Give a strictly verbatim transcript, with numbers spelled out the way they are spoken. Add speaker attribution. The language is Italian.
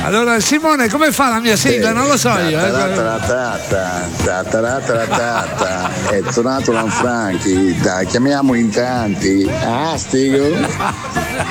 Speaker 1: Allora Simone, come fa la mia sigla? Non lo so io.
Speaker 2: È tornato Lanfranchi, dai, chiamiamo in tanti. Astico.